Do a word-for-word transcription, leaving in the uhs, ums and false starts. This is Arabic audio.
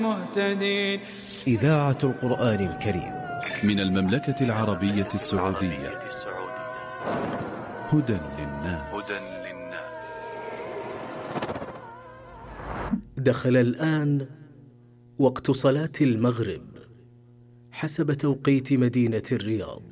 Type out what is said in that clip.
مهتدين. إذاعة القرآن الكريم من المملكة العربية السعودية. هدى للناس. دخل الآن وقت صلاة المغرب حسب توقيت مدينة الرياض.